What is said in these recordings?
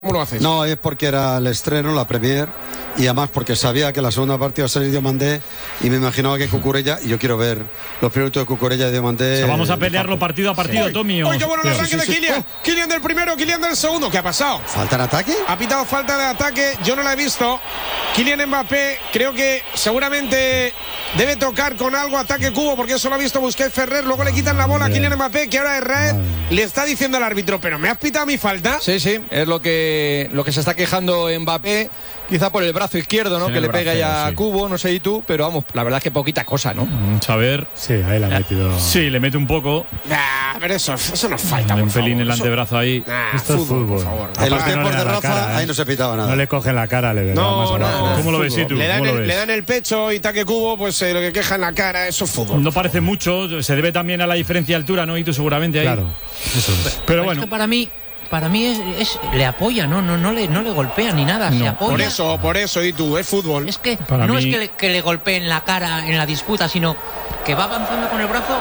¿Cómo lo haces? No, es porque era el estreno, la premier, y además porque sabía que la segunda parte iba a ser Diomandé y me imaginaba que Cucurella, y yo quiero ver los minutos de Cucurella y Diomandé. O sea, vamos a pelearlo partido a partido, Tommy. ¡Uy, qué bueno el arranque de Kylian! Kylian del primero, Kylian del segundo. ¿Qué ha pasado? ¿Falta en ataque? Ha pitado falta de ataque, yo no la he visto. Kylian Mbappé, creo que seguramente debe tocar con algo ataque Cubo, porque eso lo ha visto Busquets Ferrer. Luego le quitan la bola a Kylian Mbappé, que ahora Herrera le está diciendo al árbitro, pero ¿me has pitado mi falta? Sí, es lo que se está quejando Mbappé, quizá por el brazo izquierdo, ¿no? Sí, que le pega ya a sí. Cubo, no sé y tú, pero vamos, la verdad es que poquita cosa, ¿no? A ver. Sí, ahí la ha metido. Sí, le mete un poco. Nah, pero eso no falta, por Un pelín favor. el antebrazo ahí. Nah, Esto es fútbol. por favor. En los Aparte tiempos no le de da la Rafa, cara, ahí no se pitaba nada. No le cogen la cara, le verá No, más no, abajo. no. ¿Cómo lo ves, Fútbol. tú? Le dan, ¿Cómo lo ves? le dan el pecho y taque Cubo, pues lo que queja en la cara, eso es fútbol. No parece mucho, se debe también a la diferencia de altura, ¿no? Y tú seguramente ahí. Claro, eso es. Pero Es bueno. que para mí le apoya, no le golpea ni nada, se No. apoya. Por eso, y tú, es fútbol. Es que Para no mí- es que le golpeen la cara en la disputa, sino que va avanzando con el brazo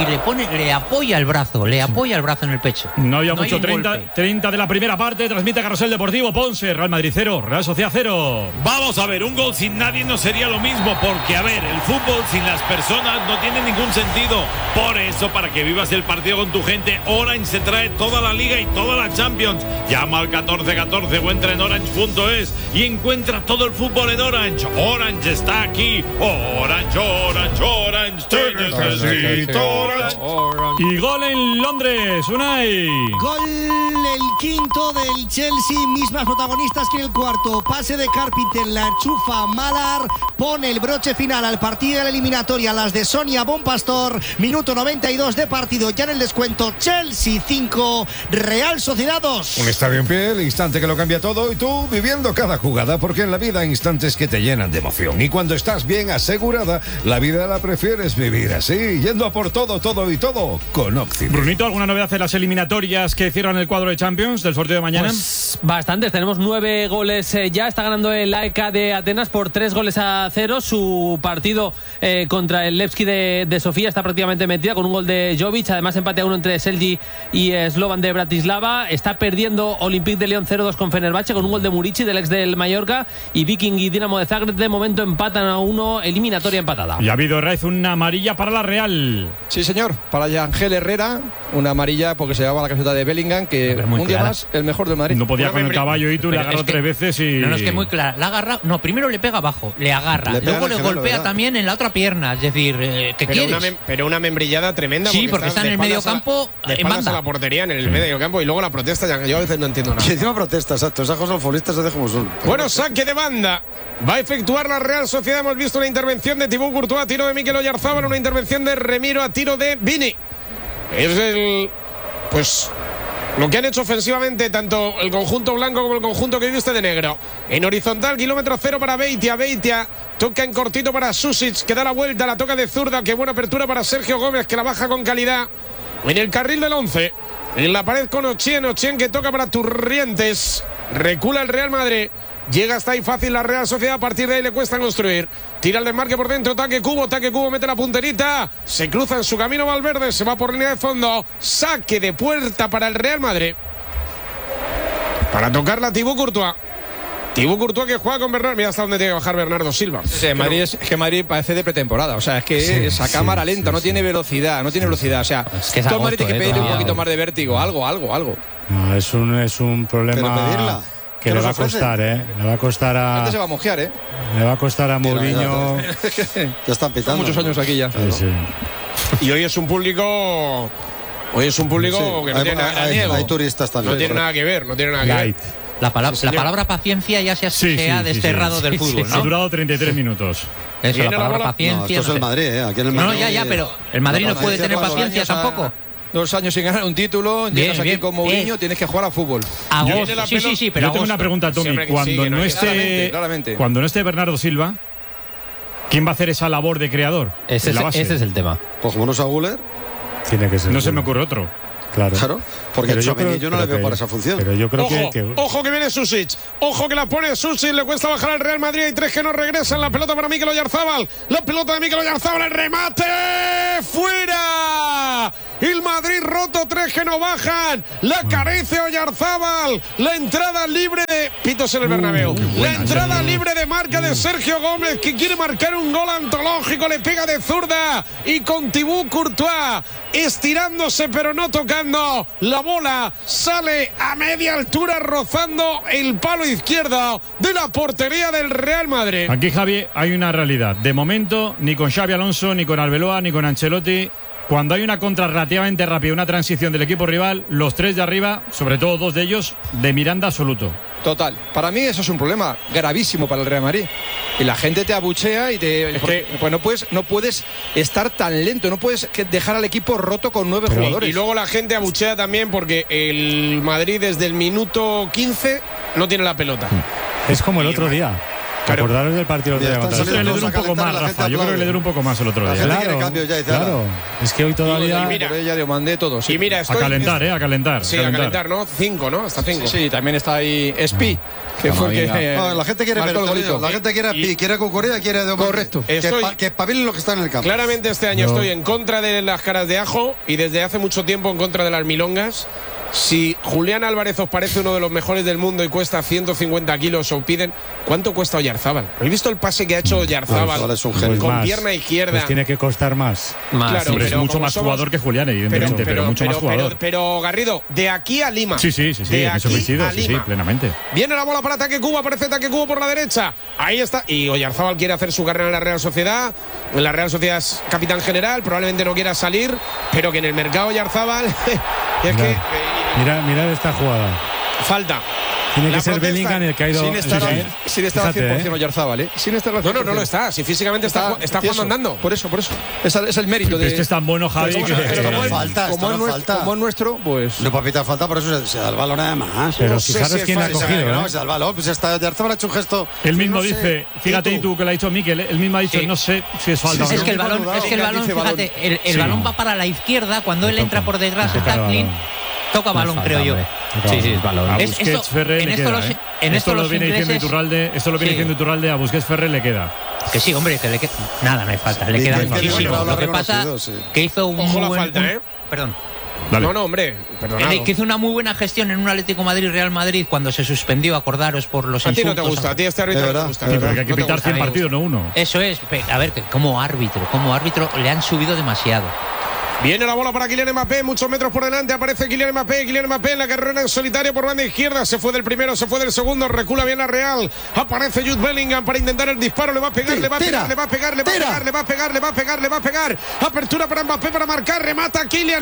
y le apoya el brazo en el pecho. No había hay mucho, un 30 golpe. de la primera parte, transmite Carrusel Deportivo, Ponce, Real Madrid 0, Real Sociedad 0. Vamos a ver, un gol sin nadie no sería lo mismo, porque a ver, el fútbol sin las personas no tiene ningún sentido. Por eso, para que vivas el partido con tu gente, Orange se trae toda la Liga y toda la Champions. Llama al 1414 o entra en orange.es y encuentra todo el fútbol en Orange. Orange está aquí. Orange, Orange, Orange, te necesito, Orange. Y gol en Londres, Unai. Gol el quinto del Chelsea, mismas protagonistas que el cuarto. Pase de Carpenter, la enchufa Malar, pone el broche final al partido de la eliminatoria, las de Sonia Bonpastor. Minuto 92 de partido, ya en el descuento. Chelsea 5, Real Sociedad 2. Un estadio en pie, el instante que lo cambia todo, y tú viviendo cada jugada, porque en la vida hay instantes que te llenan de emoción. Y cuando estás bien asegurada, la vida la prefieres vivir así, yendo a por todo con Occident. Brunito, ¿alguna novedad en las eliminatorias que cierran el cuadro de Champions del sorteo de mañana? Pues bastantes, tenemos 9 goles ya. Está ganando el AEK de Atenas por 3-0. Su partido contra el Levski de Sofía está prácticamente metida con un gol de Jovic. Además, empate a 1 entre Selji y Slovan de Bratislava. Está perdiendo Olympique de Lyon 0-2 con Fenerbahce con un gol de Murici, del ex del Mallorca. Y Viking y Dinamo de Zagreb de momento empatan a 1, eliminatoria empatada. Y ha habido, Raiz, una amarilla para la Real. Sí, señor, para Ángel Herrera, una amarilla porque se llevaba la camiseta de Bellingham, que Pero muy un día clara. más el mejor del Madrid. No podía Una con el membresía. caballo y tú le Pero agarró es que- 3 veces y. No, es que muy clara. La agarra. No, primero le pega abajo, le agarra. Le pega Luego en le el gemelo, golpea ¿verdad? también en la otra pierna. Es decir, ¿qué quieres? Pero una membrillada tremenda. Sí, porque está en de el medio espaldas campo, de en espaldas banda. a la portería, en el medio campo, y luego la protesta. Yo a veces no entiendo Y nada. encima protesta, exacto. Esas cosas futbolistas se dejan como son. Bueno, saque de banda. Va a efectuar la Real Sociedad. Hemos visto una intervención de Thibaut Courtois a tiro de Mikel Oyarzabal, una intervención de Remiro a tiro de Vini. Es pues lo que han hecho ofensivamente tanto el conjunto blanco como el conjunto que viste de negro. En horizontal, kilómetro 0 para Beitia toca en cortito para Susic, que da la vuelta, la toca de zurda. Qué buena apertura para Sergio Gómez, que la baja con calidad. En el carril del 11, en la pared con Ochien que toca para Turrientes. Recula el Real Madrid. Llega hasta ahí fácil la Real Sociedad. A partir de ahí le cuesta construir. Tira el desmarque por dentro. Taque Cubo mete la punterita. Se cruza en su camino Valverde. Se va por línea de fondo. Saque de puerta para el Real Madrid. Para tocarla Thibaut Courtois. Thibaut Courtois que juega con Bernardo. Mira hasta dónde tiene que bajar Bernardo Silva. Sí, Madrid es que Madrid parece de pretemporada, o sea, es que esa cámara lenta, no tiene velocidad, o sea, que es todo el Madrid agosto, tiene que pedirle un todavía. poquito más de vértigo, algo. No, es un Pero problema pedirla. que ¿Qué le nos va a ofrece? costar, Le va a costar a. Antes se va a mojear, Le va a costar a Mourinho. Ya están pitando. Son muchos años aquí ya. Sí, sí. Y hoy es un público. Hoy es un público Sí. que no tiene nada Hay turistas también. No tiene nada que ver, no tiene nada que ver. Light. La palabra paciencia ya se ha desterrado del fútbol, Ha ¿no? durado 33 minutos. Eso, Viene la la palabra bola. paciencia. No, esto es no el sé. Madrid, Aquí en el No, Madrid. ya, pero el Madrid no puede tener paciencia tampoco. 2 años sin ganar un título, llegas aquí bien. con Mourinho, tienes que jugar a fútbol. Agosto, la sí, pelota. sí, pero Yo tengo una agosto. pregunta, Tommy. Siempre que Cuando sí, que no no, esté. claramente. Cuando no esté Bernardo Silva, ¿quién va a hacer esa labor de creador? Ese En la base. es el tema. Pues como no es a Guller, Tiene que ser. No se me bueno. ocurre otro. Claro. porque Pero Tchouaméni yo no le creo veo para esa función. Pero yo creo Ojo, que. ojo que viene Susic. Ojo que la pone Susic. Le cuesta bajar al Real Madrid. Hay 3 que no regresan. La pelota para Mikel Oyarzabal. La pelota de Mikel Oyarzabal. El remate. ¡Fuera! El Madrid roto, 3 que no bajan. La carece Oyarzábal. La entrada libre de Pitos en el Bernabéu. La entrada libre de marca de Sergio Gómez, que quiere marcar un gol antológico. Le pega de zurda y con Thibaut Courtois estirándose pero no tocando. La bola sale a media altura rozando el palo izquierdo de la portería del Real Madrid. Aquí, Javi, hay una realidad. De momento, ni con Xabi Alonso, ni con Arbeloa, ni con Ancelotti, cuando hay una contra relativamente rápida, una transición del equipo rival, los 3 de arriba, sobre todo 2 de ellos, de Miranda absoluto. Total. Para mí eso es un problema gravísimo para el Real Madrid. Y la gente te abuchea y pues no puedes estar tan lento, no puedes dejar al equipo roto con 9 jugadores. Y luego la gente abuchea también porque el Madrid desde el minuto 15 no tiene la pelota. Es como el otro día. Claro. Acordaros del partido de le dura un poco más, Rafa. Yo creo que le dura un poco más el otro día. Claro. Es que hoy todavía. Ya dio mandé todo. Sí. Y mira, a calentar, a calentar. Sí, a calentar, ¿no? 5, ¿no? Hasta 5. Sí, también está ahí Espi, que fue el que. La gente quiere ver el golito. La gente quiere Espi, quiere Cucurella, quiere de Omar. Correcto. Que espabilen lo que está en el campo. Claramente este año estoy en contra de las caras de ajo y desde hace mucho tiempo en contra de las milongas. Si Julián Álvarez os parece uno de los mejores del mundo y cuesta 150 kilos o piden, ¿cuánto cuesta Oyarzábal? ¿Habéis visto el pase que ha hecho Oyarzábal con pierna izquierda? Pues tiene que costar más. Claro, sí, pero es mucho más jugador que Julián, evidentemente, pero mucho más jugador. Pero Garrido, de aquí a Lima. Sí, eso coincido, sí, plenamente. Viene la bola para Ataque Cubo, aparece Ataque Cubo por la derecha. Ahí está. Y Oyarzábal quiere hacer su carrera en la Real Sociedad. En la Real Sociedad es capitán general, probablemente no quiera salir, pero que en el mercado Oyarzábal es que. Mira esta jugada. Falta. Tiene que ser Bellingham el que ha ido. Sin estar al 100% Oyarzábal, ¿eh? Sin estar al 100%. No lo está. Si físicamente está jugando andando. Por eso. Es el mérito de. Este es tan bueno, Javi. Como es nuestro, pues. No puede pitar falta, por eso se da el balón nada más. Pero fijaros quién ha cogido. No, se da el balón. Pues Oyarzábal ha hecho un gesto. Él mismo dice, fíjate, y tú que lo ha dicho Mikel, él mismo ha dicho, no sé si es falta o no. Es que el balón, fíjate, el balón va para la izquierda. Cuando él entra por detrás, está clean. Toca balón, creo yo. Sí, es balón. A Busquets Ferrer le queda. Esto lo viene diciendo Iturralde, a Busquets Ferrer le queda. Que sí, hombre, que le queda. Nada, no hay falta. Le queda muchísimo. Lo que pasa que hizo un. Ojo la falta, Perdón. Dale. No, hombre, perdonado. Que hizo una muy buena gestión en un Atlético Madrid-Real Madrid cuando se suspendió, acordaros, por los insultos. A ti no te gusta, a ti este árbitro no te gusta. Pero hay que pitar 100 partidos, no uno. Eso es. A ver, como árbitro le han subido demasiado. Viene la bola para Kylian Mbappé, muchos metros por delante, aparece Kylian Mbappé en la carrera en solitario por banda izquierda, se fue del primero, se fue del segundo, recula bien la Real, aparece Jude Bellingham para intentar el disparo, le va a pegar, apertura para Mbappé para marcar, remata Kylian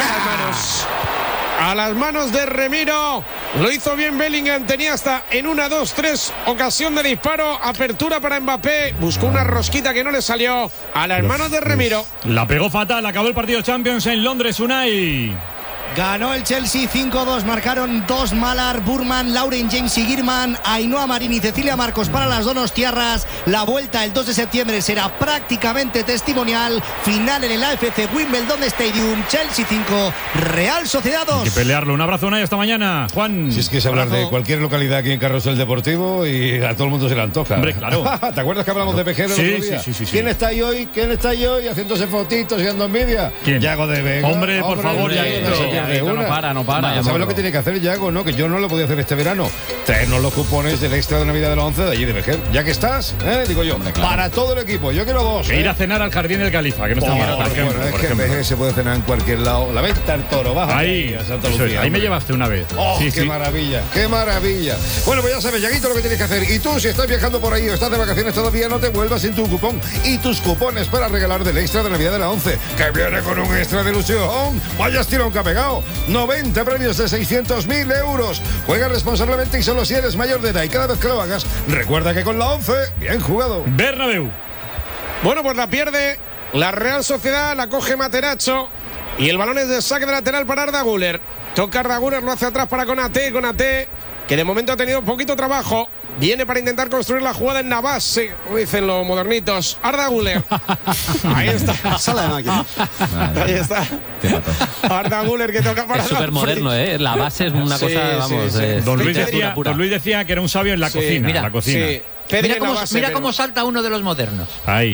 a las manos de Remiro, lo hizo bien Bellingham, tenía hasta en 1, 2, 3 ocasión de disparo, apertura para Mbappé, buscó una rosquita que no le salió, a las manos de Remiro. La pegó fatal, acabó el partido Champions en Londres, Unai. Ganó el Chelsea 5-2, marcaron 2 Malar, Burman, Lauren James y Girman, Ainhoa Marín y Cecilia Marcos para las donostiarras. La vuelta el 2 de septiembre será prácticamente testimonial. Final en el AFC Wimbledon Stadium, Chelsea 5, Real Sociedad 2. Hay que pelearlo. Un abrazo, Unai, hasta mañana, Juan. Si es que es hablar de cualquier localidad aquí en Carrusel Deportivo y a todo el mundo se le antoja. Hombre, claro. ¿Te acuerdas que hablamos de Pejero el otro día? Sí. ¿Quién está ahí hoy haciéndose fotitos y dando envidia? ¿Quién? Yago de Vega. Hombre, por favor, Yaguito. No para. ¿Sabes lo que tiene que hacer Yago? ¿No? Que yo no lo podía hacer este verano. Traernos los cupones del extra de Navidad de la 11 de allí de Vejer. Ya que estás, digo yo, para todo el equipo. Yo quiero 2. Ir a cenar al Jardín del Califa, que no está mal, por ejemplo. Es que en Vejer se puede cenar en cualquier lado. La venta al toro, baja. Ahí, Santa Lucía, ahí me llevaste una vez. ¡Oh, qué maravilla! ¡Qué maravilla! Bueno, pues ya sabes, Yaguito, lo que tienes que hacer. Y tú, si estás viajando por ahí o estás de vacaciones todavía, no te vuelvas sin tu cupón y tus cupones para regalar del extra de Navidad de la 11, que viene con un extra de ilusión. Vaya estirón que ha pegado. 90 premios de 600.000 euros. Juega responsablemente y solo si eres mayor de edad. Y cada vez que lo hagas, recuerda que con la 11, bien jugado. Bernabéu. Bueno, pues la pierde la Real Sociedad, la coge Materazzo y el balón es de saque de lateral para Arda Güler. Toca Arda Güler, lo hace atrás para Konaté, que de momento ha tenido poquito trabajo. Viene para intentar construir la jugada en Navas, sí, dicen los modernitos. Arda Güler. Ahí está. Sala de máquina. Ahí está. Arda Güler que toca para. Es súper moderno, ¿eh? La base es una cosa, vamos. Don Luis decía que era un sabio en la cocina. Mira, en la cocina. Mira cómo salta uno de los modernos. Ahí. Sí.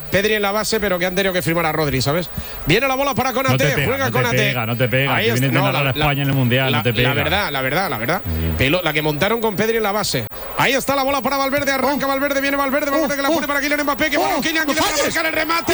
Pedri en la base, pero que han tenido que firmar a Rodri, ¿sabes? Viene la bola para Konate, juega Konate. No te pega, Ahí que viene de narrar a España en el Mundial, no te pega. La verdad. La que montaron con Pedri en la base. Ahí está la bola para Valverde, arranca Valverde, viene Valverde que la pone para Kylian Mbappé, que bueno, Kylian quiere marcar el remate,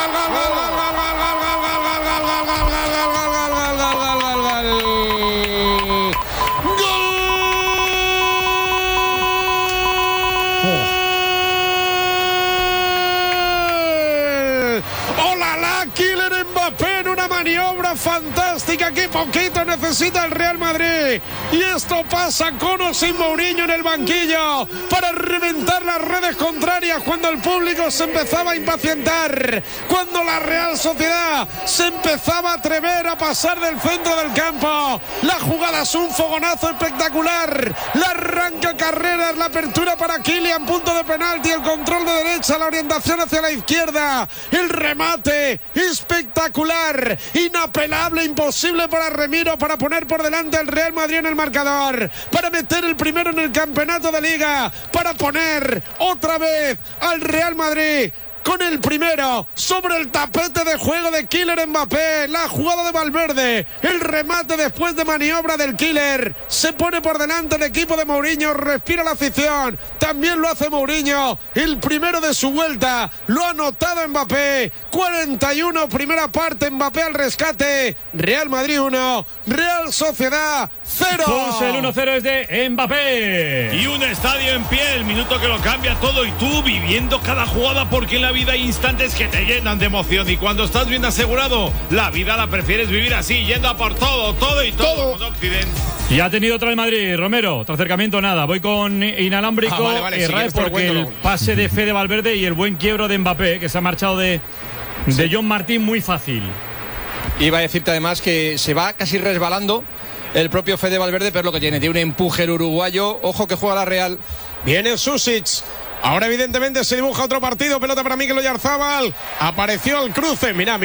Kylian Mbappé en una maniobra fantástica que poquito necesita el Real Madrid, y esto pasa con o sin Mourinho en el banquillo para reventar las redes contrarias cuando el público se empezaba a impacientar, cuando la Real Sociedad se empezaba a atrever a pasar del centro del campo. La jugada es un fogonazo espectacular, la arranca Carreras, la apertura para Kylian, punto de penalti, el control de derecha, la orientación hacia la izquierda, el remate espectacular, inapelable, imposible para Remiro para poner por delante al Real Madrid en el marcador, para meter el primero en el campeonato de Liga, para poner otra vez al Real Madrid con el primero sobre el tapete de juego de Kylian Mbappé. La jugada de Valverde, el remate después de maniobra del Killer, se pone por delante el equipo de Mourinho, respira la afición, también lo hace Mourinho, el primero de su vuelta, lo ha anotado Mbappé. 41, primera parte, Mbappé al rescate. Real Madrid 1, Real Sociedad 0. Pues el 1-0 es de Mbappé. Y un estadio en pie, el minuto que lo cambia todo, y tú viviendo cada jugada, porque en la vida hay instantes que te llenan de emoción, y cuando estás bien asegurado, la vida la prefieres vivir así, yendo a por todo con Occident. Y ha tenido otra vez Madrid, Romero. Otro acercamiento, nada. Voy con inalámbrico, vale, porque el pase de Fede Valverde y el buen quiebro de Mbappé, que se ha marchado de John Martín muy fácil. Iba a decirte además que se va casi resbalando el propio Fede Valverde, pero lo que tiene un empuje el uruguayo. Ojo que juega la Real. Viene Susic. Ahora evidentemente se dibuja otro partido, pelota para Mikel Oyarzábal, apareció el cruce, mira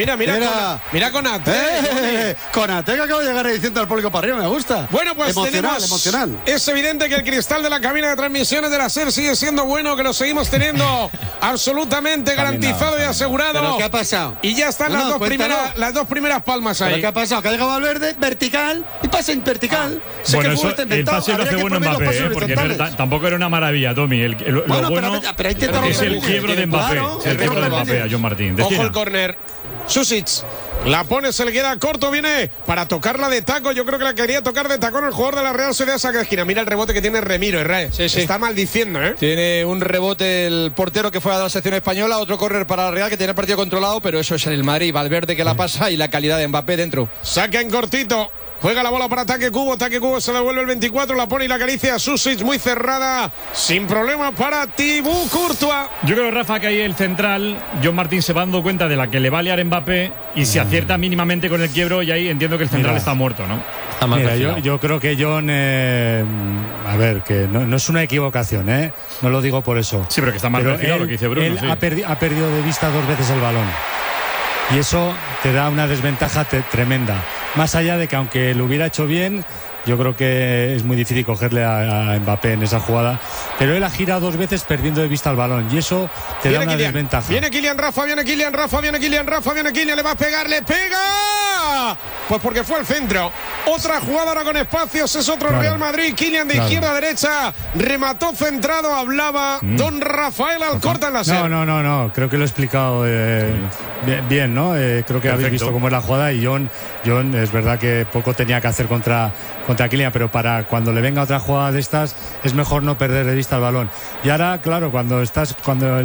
Konate. Konate que acaba de llegar diciendo al público para arriba, me gusta. Bueno, pues emocional. Es evidente que el cristal de la cabina de transmisiones de la SER sigue siendo bueno, que lo seguimos teniendo absolutamente garantizado y asegurado. ¿Pero qué ha pasado? Y ya están las dos primeras palmas ahí. ¿Pero qué ha pasado? Que ha llegado Valverde, vertical, y pase en vertical. Bueno, el pase lo hace bueno Mbappé, porque tampoco era una maravilla, Tommy. Lo bueno pero hay que es el quiebro de Mbappé. Claro, el quiebro de Mbappé a John Martín. Ojo el córner. Susic la pone, se le queda corto, viene para tocarla de taco. Yo creo que la quería tocar de tacón el jugador de la Real Sociedad, saca de esquina. Mira el rebote que tiene Remiro, Sí. Está maldiciendo, Tiene un rebote el portero que fue a la selección española, otro córner para la Real que tiene el partido controlado, pero eso es en el Madrid. Valverde que la pasa y la calidad de Mbappé dentro. Saca en cortito. Juega la bola para Ataque Cubo, se devuelve el 24, la pone y la acaricia a Susic, muy cerrada, sin problema para Thibaut Courtois. Yo creo, Rafa, que ahí el central, John Martín, se va dando cuenta de la que le va a liar Mbappé, y si acierta mínimamente con el quiebro, y ahí entiendo que el central está muerto, ¿no? Mira, yo creo que John, a ver, que no es una equivocación, no lo digo por eso. Sí, pero que está mal perfilado lo que dice Bruno. Él ha perdido de vista 2 veces el balón, y eso te da una desventaja tremenda. Más allá de que aunque lo hubiera hecho bien, yo creo que es muy difícil cogerle a Mbappé en esa jugada, pero él ha girado 2 veces perdiendo de vista el balón, y eso te da una desventaja. Viene Kylian, le va a pegar, le pega. Pues porque fue al centro. Otra jugada ahora con espacios, es otro Real Madrid. Kylian de izquierda a derecha, remató centrado, hablaba don Rafael Alcorta en la serie. No, creo que lo he explicado bien, ¿no? Creo que habéis visto cómo es la jugada, y John es verdad que poco tenía que hacer contra Kylian, pero para cuando le venga otra jugada de estas es mejor no perder de vista el balón. Y ahora, claro, cuando el ¿Qué hace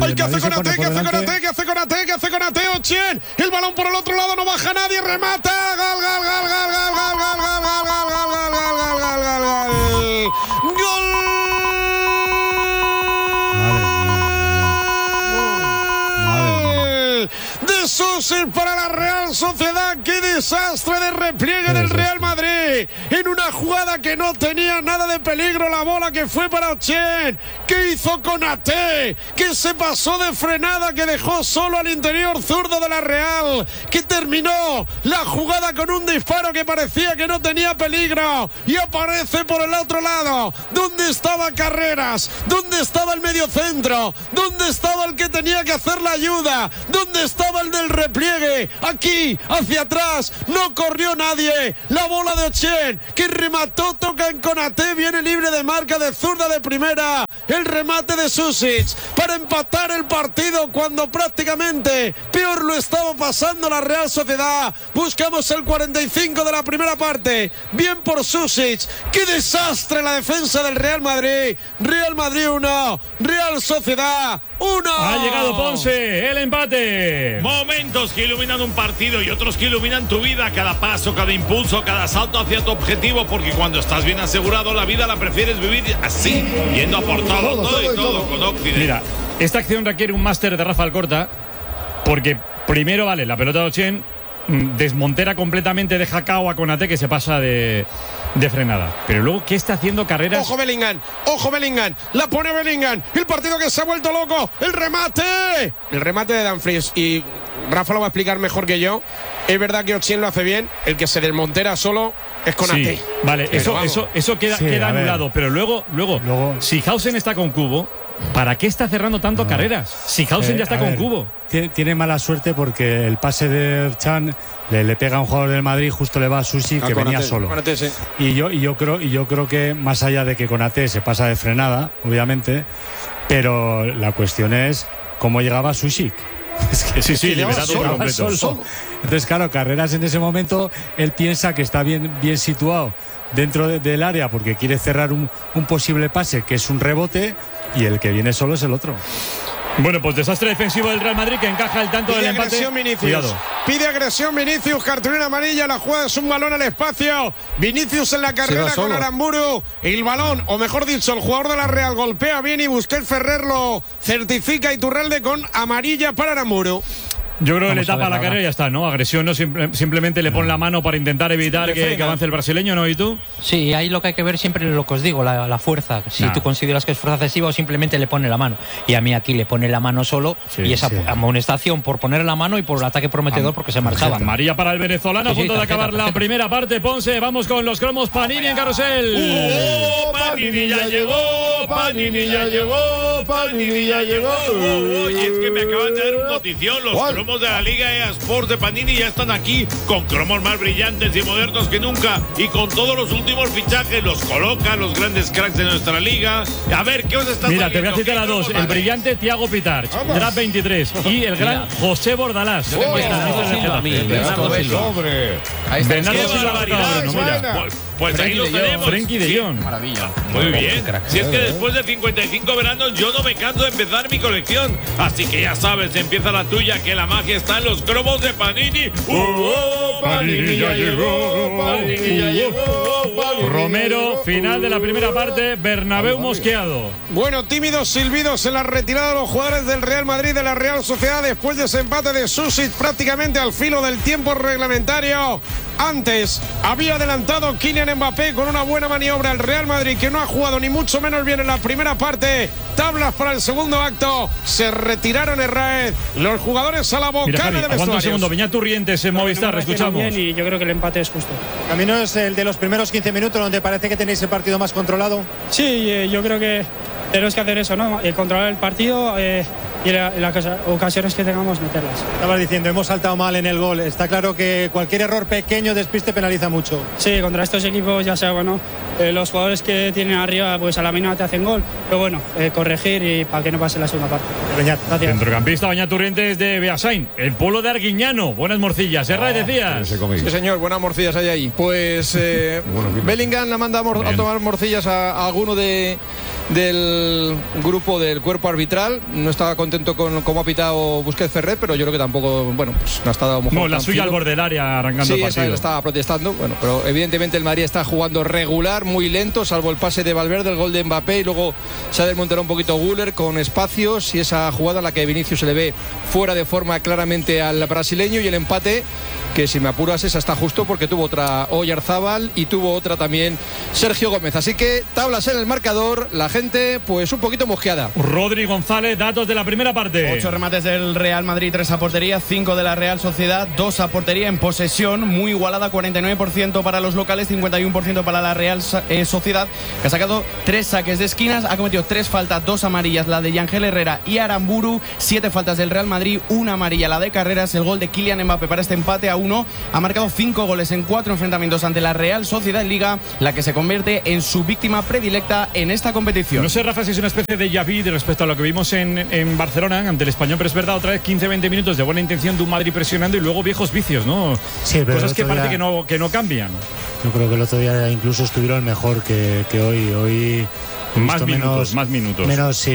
Konate? Ochien, el balón por el otro lado, no baja nadie, remata, gol. De Susic para la Real Sociedad. ¡Qué desastre de repliegue del Real Madrid! En una jugada que no tenía nada de peligro, la bola que fue para Ochen. ¿Qué hizo Konaté? Que se pasó de frenada, que dejó solo al interior zurdo de la Real, que terminó la jugada con un disparo que parecía que no tenía peligro, y aparece por el otro lado. ¿Dónde estaba Carreras? ¿Dónde estaba el mediocentro? ¿Dónde estaba el que tenía que hacer la ayuda? ¿Dónde estaba el del repliegue? Aquí, hacia atrás, no corrió nadie. La bola de Ochen, que remató, toca en Konaté, viene libre de marca de zurda de primera. El remate de Susic para empatar el partido cuando prácticamente peor lo estaba pasando la Real Sociedad. Buscamos el 45 de la primera parte. Bien por Susic. ¡Qué desastre la defensa del Real Madrid! Real Madrid 1, Real Sociedad 1. Ha llegado Ponce, el empate. Momentos que iluminan un partido y otros que iluminan tu vida. Cada paso, cada impulso, cada salto hacia tu objetivo. Porque cuando estás bien asegurado, la vida la prefieres vivir así, yendo a por todo con Occidente. Mira, esta acción requiere un máster de Rafa Alcorta, porque primero, vale, la pelota de Ochen desmontera completamente, deja cao a Konaté, que se pasa de frenada. Pero luego, ¿qué está haciendo Carreras? Ojo Bellingham, la pone Bellingham. El partido que se ha vuelto loco. El remate de Dumfries. Y Rafa lo va a explicar mejor que yo. Es verdad que Ochen lo hace bien. El que se desmontera solo es Konaté. Sí, vale, eso queda anulado. Pero luego, si Hausen está con Cubo, ¿para qué está cerrando tanto Carreras? Si Hausen ya está con Cubo. Tiene mala suerte porque el pase de Chan le pega a un jugador del Madrid, justo le va a Susi, que venía solo. Konaté, sí. Y yo creo que más allá de que Konaté se pasa de frenada, obviamente, pero la cuestión es cómo llegaba Susi. Es que sí, liberado por completo. Solo. Entonces, claro, Carreras en ese momento, él piensa que está bien situado dentro del área porque quiere cerrar un posible pase, que es un rebote, y el que viene solo es el otro. Bueno, pues desastre defensivo del Real Madrid, que encaja el tanto del empate. Pide agresión Vinicius, cartulina amarilla. La jugada es un balón al espacio. Vinicius en la carrera con Aramburu. El balón, o mejor dicho, el jugador de la Real golpea bien y Busquets Ferrer lo certifica. Iturralde con amarilla para Aramburu. Yo creo que le tapa la carrera y ya está, ¿no? Agresión, no simplemente le pone la mano para intentar evitar que avance el brasileño, ¿no? ¿Y tú? Sí, ahí lo que hay que ver siempre es lo que os digo, la fuerza. Si tú consideras que es fuerza excesiva o simplemente le pone la mano. Y a mí aquí le pone la mano solo, y esa amonestación por poner la mano y por el ataque prometedor porque se marchaba. María para el venezolano, a punto de acabar la primera parte. Ponce, vamos con los cromos. Panini en carrusel. Panini ya llegó, Panini ya llegó, Panini ya llegó. Y es que me acaban de dar un notición. Los cromos de la Liga EA Sports de Panini ya están aquí, con cromos más brillantes y modernos que nunca, y con todos los últimos fichajes. Los colocan los grandes cracks de nuestra liga. A ver, ¿qué os está Mira, te voy a citar a dos. El brillante Thiago Pitarch, draft 23, y el gran José Bordalás. Bernardo Silva. Pues ahí los tenemos. Frenkie de Jong. Maravilla. Muy bien. Si es que después de 55 veranos yo no me canso de empezar mi colección. Así que ya sabes, empieza la tuya, que la magia está en los cromos de Panini. Panini ya llegó, Panini ya llegó. Romero, final de la primera parte, Bernabéu mosqueado. Bueno, tímidos silbidos en la retirada de los jugadores del Real Madrid de la Real Sociedad después de ese empate de Susic prácticamente al filo del tiempo reglamentario. Antes había adelantado Kylian Mbappé con una buena maniobra el Real Madrid, que no ha jugado ni mucho menos bien en la primera parte. Tablas para el segundo acto. Se retiraron Herrera. Los jugadores a la bocana de vestuarios. Un segundo, Beñat Turrientes en Movistar, escuchamos. Bien, y yo creo que el empate es justo. ¿Camino es el de los primeros 15 minutos donde parece que tenéis el partido más controlado? Sí, yo creo que tenemos que hacer eso, ¿no? Controlar el partido y las ocasiones que tengamos meterlas. Estabas diciendo, hemos saltado mal en el gol. Está claro que cualquier error pequeño, despiste, penaliza mucho. Sí, contra estos equipos, ya sea, bueno, los jugadores que tienen arriba, pues a la mínima te hacen gol. Pero bueno, corregir y para que no pase la segunda parte. Beñat, gracias. Centrocampista Beñat Turrientes de Beasain, el pueblo de Arguiñano. Buenas morcillas, decías. Sí, señor, buenas morcillas hay ahí. Pues Bellingham la manda a tomar morcillas a alguno de del grupo del cuerpo arbitral. No estaba contento con cómo ha pitado Busquets Ferrer, pero yo creo que tampoco, bueno, pues no ha estado mejor. No, la suya al borde del área arrancando el partido. Sí, estaba protestando. Bueno, pero evidentemente el Madrid está jugando regular, muy lento, salvo el pase de Valverde, el gol de Mbappé, y luego se ha desmontado un poquito Güler con espacios, y esa jugada en la que Vinicius se le ve fuera de forma claramente al brasileño, y el empate, que si me apuras esa está justo porque tuvo otra Oyarzábal y tuvo otra también Sergio Gómez. Así que tablas en el marcador, la gente pues un poquito mosqueada. Rodri González, datos de la primera parte. 8 remates del Real Madrid, 3 a portería, 5 de la Real Sociedad, 2 a portería. En posesión muy igualada, 49% para los locales, 51% para la Real Sociedad, que ha sacado 3 saques de esquinas, ha cometido 3 faltas, 2 amarillas, la de Yangel Herrera y Aramburu, 7 faltas del Real Madrid, 1 amarilla, la de Carreras. El gol de Kylian Mbappé para este empate a 1. Ha marcado 5 goles en 4 enfrentamientos ante la Real Sociedad en Liga, la que se convierte en su víctima predilecta en esta competición. No sé, Rafa, si es una especie de déjà vu respecto a lo que vimos en Barcelona ante el Español, pero es verdad, otra vez 15-20 minutos de buena intención de un Madrid presionando y luego viejos vicios, ¿no? Sí, pero cosas que parece que no cambian. Yo creo que el otro día incluso estuvieron mejor que hoy. Hoy más minutos.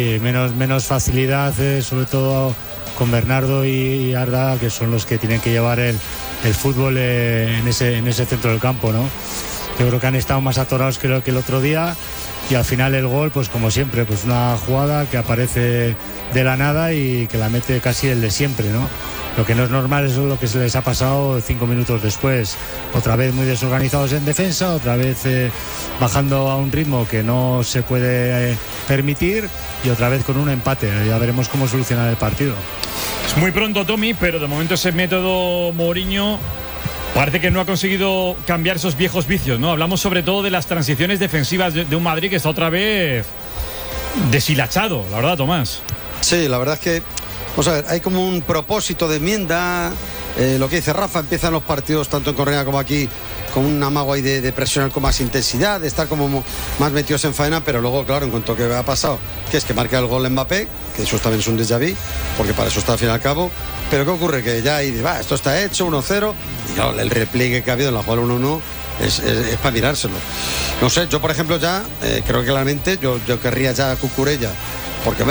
Menos facilidad, sobre todo con Bernardo y Arda, que son los que tienen que llevar el fútbol en ese centro del campo, ¿no? Yo creo que han estado más atorados que el otro día, y al final el gol, pues como siempre, pues una jugada que aparece de la nada y que la mete casi el de siempre, ¿no? Lo que no es normal es lo que se les ha pasado 5 minutos después. Otra vez muy desorganizados en defensa, otra vez bajando a un ritmo que no se puede permitir, y otra vez con un empate. Ya veremos cómo solucionar el partido. Es muy pronto, Tommy, pero de momento ese método Mourinho parece que no ha conseguido cambiar esos viejos vicios, ¿no? Hablamos sobre todo de las transiciones defensivas de un Madrid que está otra vez deshilachado, la verdad, Tomás. Sí, la verdad es que, vamos a ver, hay como un propósito de enmienda. Lo que dice Rafa, empiezan los partidos tanto en Correa como aquí con un amago ahí de presionar con más intensidad, de estar como más metidos en faena, pero luego, claro, en cuanto que ha pasado, que es que marca el gol Mbappé, que eso también es un déjà vu, porque para eso está al fin y al cabo. Pero ¿qué ocurre? Que ya ahí esto está hecho, 1-0, y claro, el repliegue que ha habido en la jugada 1-1 es para mirárselo. No sé, yo por ejemplo ya creo que claramente yo querría ya a Cucurella, porque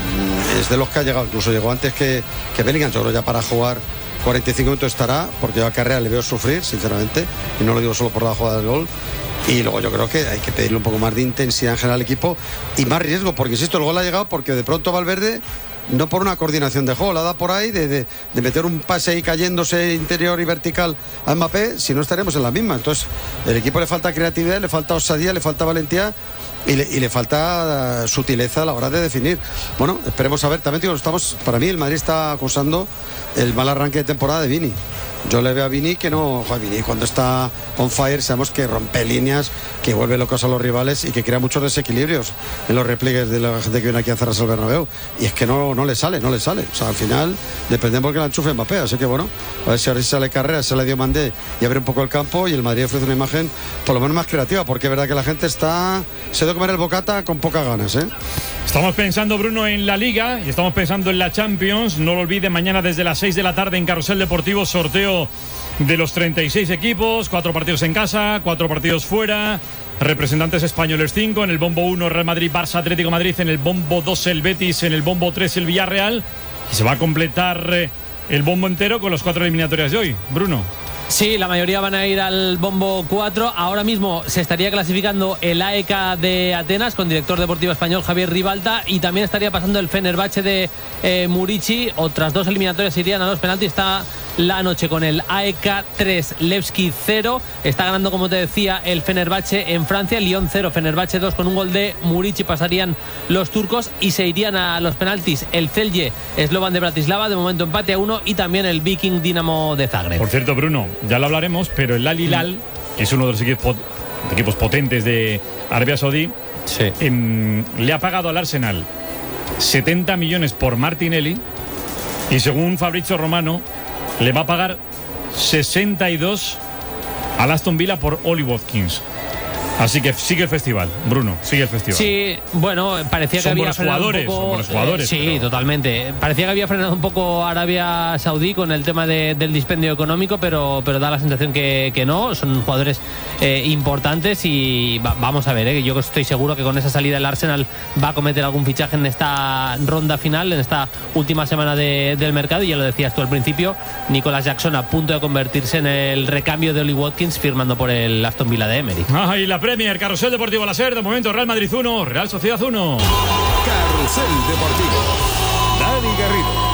es de los que ha llegado, incluso llegó antes que Bellingham. Yo creo ya para jugar 45 minutos estará, porque yo a Carrera le veo sufrir, sinceramente, y no lo digo solo por la jugada del gol. Y luego yo creo que hay que pedirle un poco más de intensidad en general al equipo y más riesgo, porque insisto, el gol ha llegado porque de pronto Valverde, no por una coordinación de juego, la da por ahí de meter un pase ahí cayéndose interior y vertical a Mbappé, si no estaremos en la misma. Entonces el equipo le falta creatividad, le falta osadía, le falta valentía y le falta sutileza a la hora de definir. Bueno, esperemos a ver. También digo, para mí el Madrid está acusando el mal arranque de temporada de Vini. Yo le veo a Vini que no, Vini cuando está on fire sabemos que rompe líneas, que vuelve locos a los rivales y que crea muchos desequilibrios en los repliegues de la gente que viene aquí a cerrarse el Bernabéu, y es que no le sale. O sea, al final dependemos que la enchufe Mbappé, así que bueno, a ver si ahora sale Carrera, se le dio Mandé y abre un poco el campo, y el Madrid ofrece una imagen por lo menos más creativa, porque es verdad que la gente se ha de comer el bocata con pocas ganas, ¿eh? Estamos pensando, Bruno, en la Liga y estamos pensando en la Champions. No lo olvide, mañana desde las 6 de la tarde en Carrusel Deportivo, sorteo de los 36 equipos, 4 partidos en casa, 4 partidos fuera, representantes españoles 5, en el bombo 1 Real Madrid, Barça, Atlético de Madrid, en el bombo 2 el Betis, en el bombo 3 el Villarreal, y se va a completar el bombo entero con los 4 eliminatorias de hoy. Bruno. Sí, la mayoría van a ir al bombo 4. Ahora mismo se estaría clasificando el AEK de Atenas con director deportivo español Javier Ribalta, y también estaría pasando el Fenerbahce de Murici. Otras 2 eliminatorias irían a los penaltis. Está la noche con el AEK 3, Levski 0. Está ganando, como te decía, el Fenerbahce en Francia. Lyon 0, Fenerbahce 2 con un gol de Murici. Pasarían los turcos y se irían a los penaltis el Celje Slovan de Bratislava, de momento empate a 1, y también el Viking Dinamo de Zagreb. Por cierto, Bruno, ya lo hablaremos, pero el Al Hilal, que es uno de los equipos potentes de Arabia Saudí, sí, le ha pagado al Arsenal 70 millones por Martinelli, y según Fabrizio Romano le va a pagar 62 al Aston Villa por Oli Watkins. Así que sigue el festival, Bruno, sigue el festival. Sí, bueno, parecía que había frenado un poco. Son buenos jugadores. Sí, pero... totalmente. Parecía que había frenado un poco Arabia Saudí con el tema del dispendio económico, pero da la sensación que no. Son jugadores importantes y vamos a ver, yo estoy seguro que con esa salida el Arsenal va a cometer algún fichaje en esta ronda final, en esta última semana del mercado. Y ya lo decías tú al principio, Nicolas Jackson a punto de convertirse en el recambio de Oli Watkins firmando por el Aston Villa de Emery. Y la Premier, Carrusel Deportivo La Ser, de momento Real Madrid 1, Real Sociedad 1. Carrusel Deportivo, Dani Garrido.